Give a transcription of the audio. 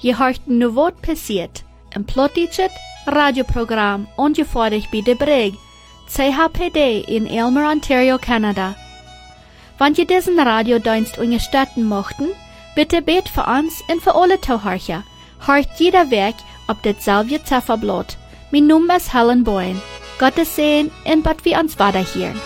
Je hört nu wat passiert. Een plottichet radioprogram ongefährlich bij de Brig, CHPD in Aylmer, Ontario, Canada. Wenn ihr diesen Radiodienst unterstützen möchten, bitte bet für uns und für alle Zuhörer. Hört jeder Weg auf dasselbe Zifferblatt. Mein Name ist Helen Boyne. Gottes Segen und bad wir uns weiterhören.